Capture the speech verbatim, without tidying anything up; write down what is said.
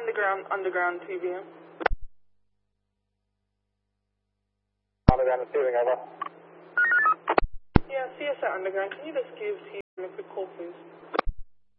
Underground, Underground T V M. Underground receiving, over. Yeah, C S at Underground. Can you just give T V M a quick call, please?